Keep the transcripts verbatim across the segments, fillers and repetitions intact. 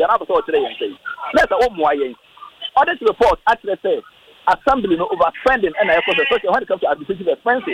na so tire yen say na say o mo ayen audit report actually say assembly no overspending and I cause especially when it comes to administrative expenses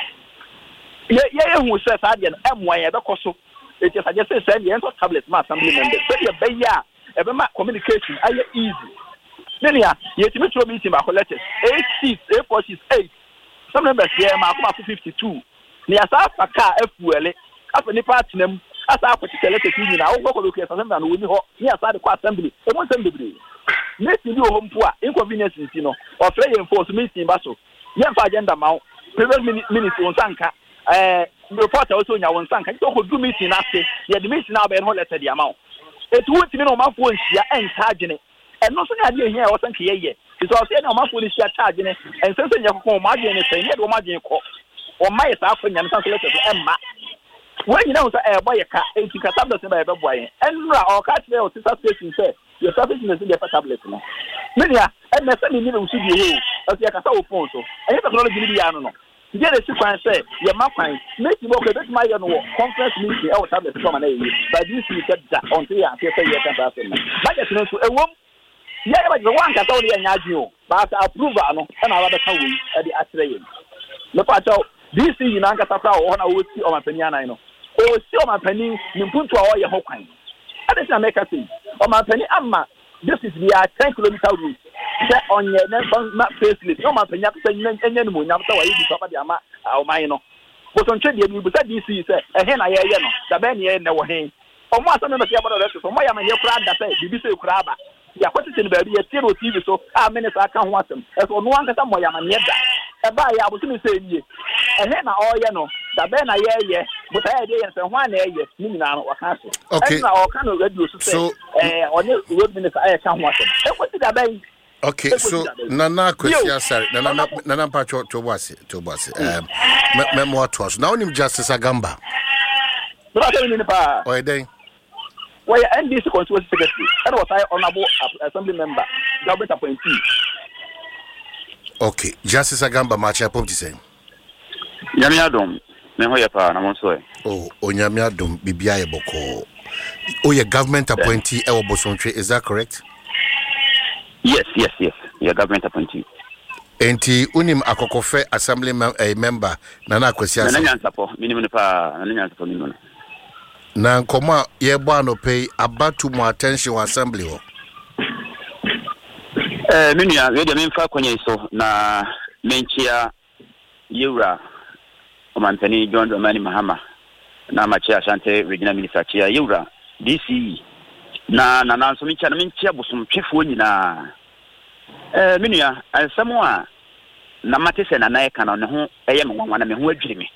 yeah yeah who says that the M Y be koso it is just say send the tablet ma assembly members so the be ya e be ma communication ay easy nenia yetimi tro meeting ba collect eight seats A four seats eight some members here ma kuma fifty-two ni asa faka efuele afa ni party nam asa akwati select ni na wo ko look assembly na woni ho ni asa de ko assembly e mo assembly meeting bi o mpo a inconvenience nti no o free enforce meeting ba so yen fa agenda ma previous minute on sanka eh reporter also nya won sanka to ko do meeting na se ye the meeting na be no letter the amount it won't mean no man for nhia en charge ne and no so na dey here o sanka ye ye so o say na man for nhia charge ne en sense nya ko ma de ne say ne do ma de ko o ma ye sa afanya nsa so letter emma when you know say e boy ka e ti ka tablet na e be boy enra o ka tell o sister station say your service is in the tablet no media and na say ni ni usu bi he o say ka sa o phone so e technology ni bi ya no no you dey see kwan say your ma kwan make you go bet my you know conference meeting e o tablet come na you but this is that until you say say you can pass no budget no so e wom yeah but the one ka tell you nya adwin o but approval no e na wa be ka we e dey atre you no pa tell this is in anka tafra o na wo ti o ma pani anan no o si o ma pani ni mpuntu a o ye ho kwan ade na make say o ma pani amma this is the ten kilometer route say onye na facelift no ma pani akse enye no mo nyam say wa yi papa de ama o man no bo so ntwe de ni bu say this is say ehe na ye ye no da be ne ye ne wo hen o mo asem me say about the so mo ya ma ye kura da say bibi say kura ba ya kwati tin ba bi ye tiro T V so a minutes aka ho asem e so no anka sa mo ya ma ne da e ba ya bo so me say nie ehe na o ye no da be na ye ye but I dey say hwan na ye ni nyina no waka so okay na o ka no radio so say eh onye road minister ay ka ho asem e kwati da be okay so nana kwesi asare nana nana pacho to wase to wase um me mo to so now nim Justice Agamba no tell me ni pa o dey why N D C constituency secretary and was I honorable assembly member government appointee. Okay, Justice Agamba match up to say. Nyame adom me ho ye pa na mo so e. Oh, onyame adom bibia ye boko. Oh, your government appointee e wo Bosomtwe, is that correct? Yes, yes, yes. Your government appointee. Enti unim akokofe assembly mem a member Nana Kwesi Asare. Nana nyansapo, minimum pa, nana nyansapo minimum. Na nkoma ye bwa no pay abatu mo attention assembly ho. Eh minua we de memfa kwanya so na menchia Yura Omantani John Dramani Mahama na machia Asante Regional Minister Chia Yura D C E na na na so menchia na menchia Bosomtwefuo nyina eh minua ansamo a na matese na na eka na ne ho eye me nwanwa na me ho adwiri me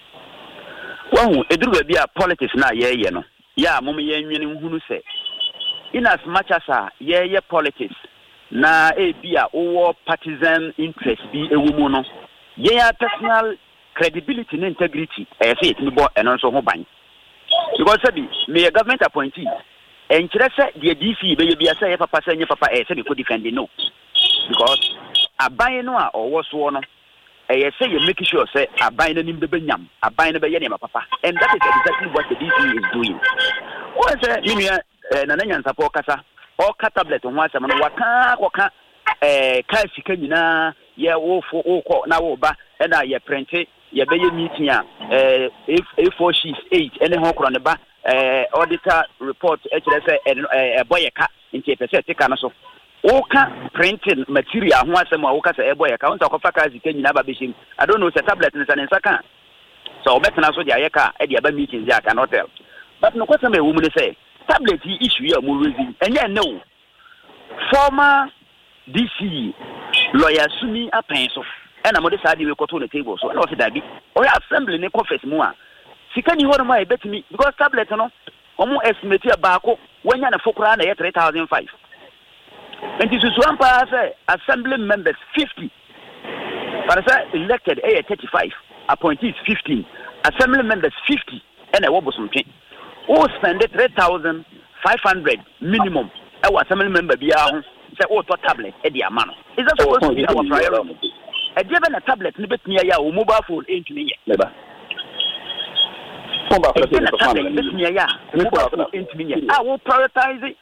wahu eduru ba bia politics na ye ye no ya mom ye nwene hunu se in as much as a ye ye politics na e bia owo partisan interest bi ewumu no ye ya personal credibility and integrity e say it me bo eno so ho ban because sabi me government appointee en kire se the D C be ye bia say ye papa say nye papa e say be ko defend no because aban no a owo so no eh say you make sure say aban na nim be nyam aban na be ye ne papa and that is exactly what the D C is doing. What say minua na nanya nsapo kasa o ka tablet ho asem no waka kwaka eh ka sika nyina ye wo fo wo na wo ba e na ye print ye be ye meeting a eh A four sheets eight ene ho kro ne ba eh auditor report e kire say eh boy ka nti pese tika no so Oka printing material ho asem a woka say ebo ye ka unta kofa ka zika nyina ba behim I don't know say tablet ne say nsaka so obetena so dia ye ka e dia ba meeting dia ka hotel but no kwese me wo mu ne say tablet issue ya mu raising enye ne former D C lawyer Sumi apen so e na mo de sade we koto on the table so e no se dabi o ya assembly ne confess mu a sika ni ho no ma e betimi because tablet no omo estimate ya baako wanya na fokura na ye three thousand five. And this is one part assembly members fifty. But as elected a thirty-five, appointees fifteen, assembly members fifty, and a Wobosomtwe. Who spend three thousand five hundred minimum. Our assembly member be our say oh to tablet at the amount. Is that supposed to be our priority? A given a tablet nibet near your mobile phone into me. Never. I will prioritize it.